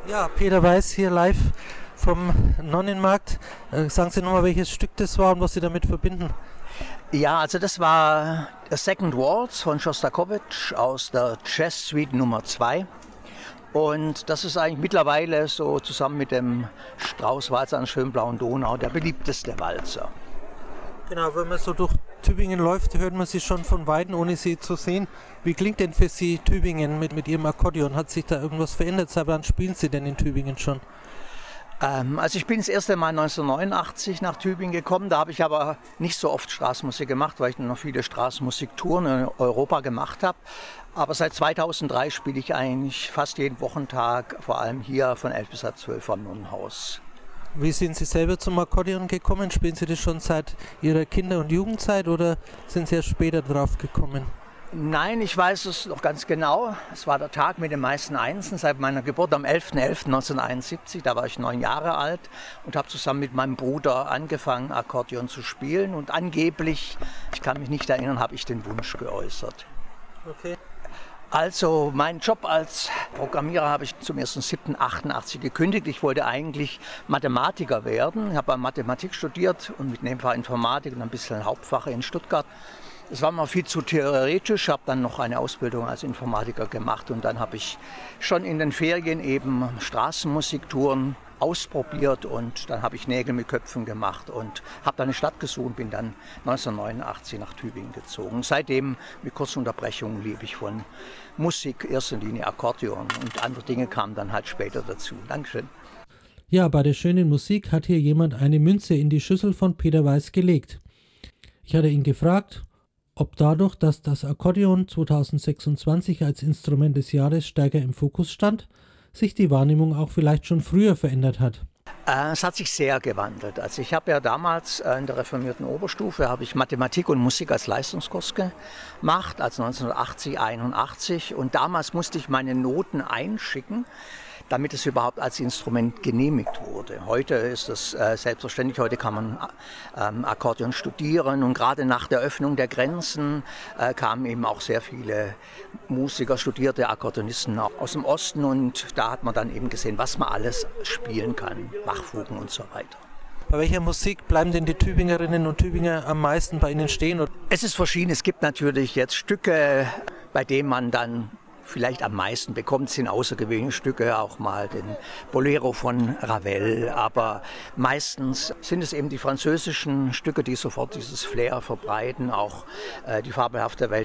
Ja, Peter Weiß hier live vom Nonnenmarkt. Sagen Sie nochmal, welches Stück das war und was Sie damit verbinden. Ja, also das war der Second Waltz von Schostakowitsch aus der Jazz Suite Nummer 2. Und das ist eigentlich mittlerweile so zusammen mit dem Strauß-Walzer an der schönen blauen Donau der beliebteste Walzer. Genau, wenn man so durch Tübingen läuft, hört man Sie schon von Weitem, ohne Sie zu sehen. Wie klingt denn für Sie Tübingen mit Ihrem Akkordeon? Hat sich da irgendwas verändert? Seit wann spielen Sie denn in Tübingen schon? Also ich bin das erste Mal 1989 nach Tübingen gekommen. Da habe ich aber nicht so oft Straßenmusik gemacht, weil ich noch viele Straßenmusiktouren in Europa gemacht habe. Aber seit 2003 spiele ich eigentlich fast jeden Wochentag, vor allem hier von 11 bis halb 12 am Nonnenhaus. Wie sind Sie selber zum Akkordeon gekommen? Spielen Sie das schon seit Ihrer Kinder- und Jugendzeit oder sind Sie erst später drauf gekommen? Nein, ich weiß es noch ganz genau. Es war der Tag mit den meisten Einsen seit meiner Geburt am 11.11.1971. Da war ich 9 Jahre alt und habe zusammen mit meinem Bruder angefangen, Akkordeon zu spielen. Und angeblich, ich kann mich nicht erinnern, habe ich den Wunsch geäußert. Okay. Also meinen Job als Programmierer habe ich zum 1.7.88 gekündigt. Ich wollte eigentlich Mathematiker werden. Ich habe Mathematik studiert und mit Nebenfach Informatik und ein bisschen Hauptfach in Stuttgart. Es war mal viel zu theoretisch, habe dann noch eine Ausbildung als Informatiker gemacht und dann habe ich schon in den Ferien eben Straßenmusiktouren ausprobiert und dann habe ich Nägel mit Köpfen gemacht und habe dann eine Stadt gesucht und bin dann 1989 nach Tübingen gezogen. Seitdem mit kurzen Unterbrechungen lebe ich von Musik, erster Linie Akkordeon und andere Dinge kamen dann halt später dazu. Dankeschön. Ja, bei der schönen Musik hat hier jemand eine Münze in die Schüssel von Peter Weiß gelegt. Ich hatte ihn gefragt, ob dadurch, dass das Akkordeon 2026 als Instrument des Jahres stärker im Fokus stand, sich die Wahrnehmung auch vielleicht schon früher verändert hat. Es hat sich sehr gewandelt. Also ich habe ja damals in der reformierten Oberstufe habe ich Mathematik und Musik als Leistungskurs gemacht, also 1980, 81. Und damals musste ich meine Noten einschicken, damit es überhaupt als Instrument genehmigt wurde. Heute ist es selbstverständlich, heute kann man Akkordeon studieren und gerade nach der Öffnung der Grenzen kamen eben auch sehr viele Musiker, studierte Akkordeonisten aus dem Osten und da hat man dann eben gesehen, was man alles spielen kann, Bachfugen und so weiter. Bei welcher Musik bleiben denn die Tübingerinnen und Tübinger am meisten bei Ihnen stehen? Es ist verschieden. Es gibt natürlich jetzt Stücke, bei denen man dann vielleicht am meisten bekommt, sind außergewöhnliche Stücke, auch mal den Bolero von Ravel, aber meistens sind es eben die französischen Stücke, die sofort dieses Flair verbreiten, auch die fabelhafte Welt